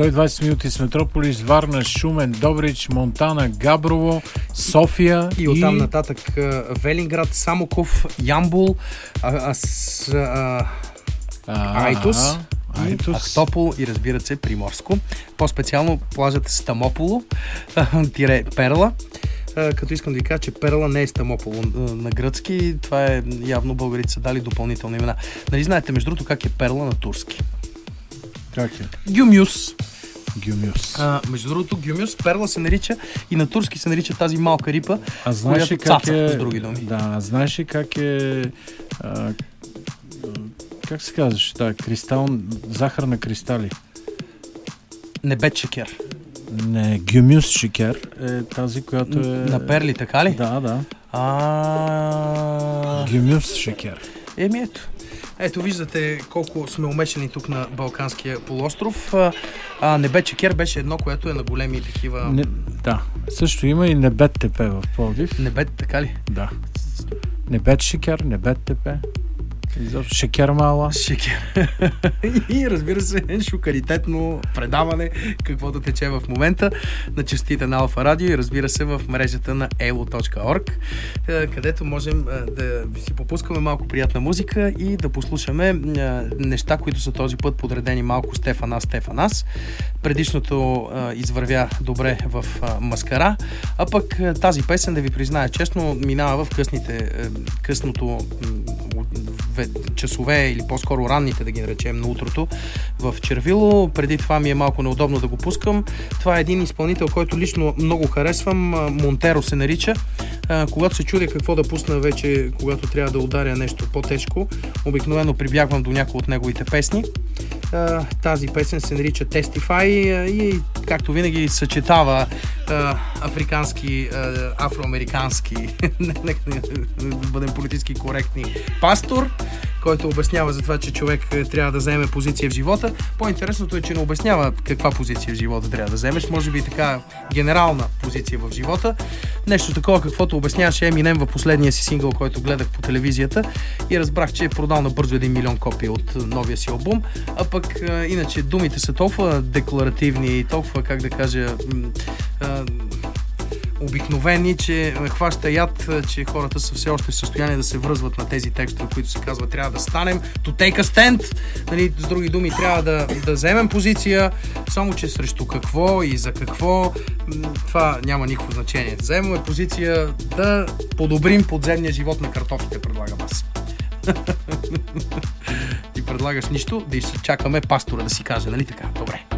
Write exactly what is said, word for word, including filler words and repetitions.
сто и двадесет минути с Метрополис, Варна, Шумен, Добрич, Монтана, Габрово, София и оттам и... нататък Велинград, Самоков, Ямбол, а, а, с, а, а, Айтос, и Ахтопол и разбира се Приморско. По-специално плажът Стамополо, тире Перла. Като искам да ви кажа, че Перла не е Стамополо на гръцки, това е явно българите са дали допълнителни имена. Нали знаете, между другото, как е Перла на турски? Как е? Гюмюс. Гюмюс. А, между другото, Гюмюс, Перла се нарича и на турски се нарича тази малка рипа, а знаеш която как цаца, е, с други думи. Да, а знаеш ли как е... А, как се казваш? Да, кристал, захар на кристали. Небет шекер. Не, гюмюс шекер е тази, която е... На перли, така ли? Да, да. А... Гюмюс шекер. Еми ето. Ето виждате колко сме умешани тук на Балканския полуостров. А, а Небет шекер беше едно, което е на големи такива... Не, да. Също има и Небет тепе в Пловдив. Небет, така ли? Да. Небет шекер, Небет тепе. Шекер мала. Шекер. И разбира се, шокаритетно предаване, каквото тече в момента на честите на Алфа Радио и разбира се в мрежата на elo точка org, където можем да си попускаме малко приятна музика и да послушаме неща, които са този път подредени малко Стефанас Стефанас. Предишното извървя добре в Маскара, а пък тази песен, да ви призная честно, минава в късните, късното часове или по-скоро ранните, да ги наречем, на утрото в Червило. Преди това ми е малко неудобно да го пускам. Това е един изпълнител, който лично много харесвам. Монтеро се нарича. Когато се чудя какво да пусна вече, когато трябва да ударя нещо по-тежко, обикновено прибягвам до някои от неговите песни. Тази песен се нарича Testify и както винаги съчетава африкански, афроамерикански, нека да бъдем политически коректни, пастор, който обяснява за това, че човек трябва да вземе позиция в живота. По-интересното е, че не обяснява каква позиция в живота трябва да вземеш. Може би така генерална позиция в живота. Нещо такова, каквото обясняваше Еминем в последния си сингъл, който гледах по телевизията и разбрах, че е продал набързо един милион копии от новия си албум. А пък иначе думите са толкова декларативни и толкова, как да кажа, обикновени, че хваща яд, че хората са все още в състояние да се връзват на тези текстове, които се казват трябва да станем, to take a stand, нали, с други думи трябва да, да вземем позиция, само че срещу какво и за какво, това няма никакво значение. Вземаме позиция да подобрим подземния живот на картофите, предлагам аз. Ти предлагаш нищо, да изчакаме пастора да си каже, нали така? Добре.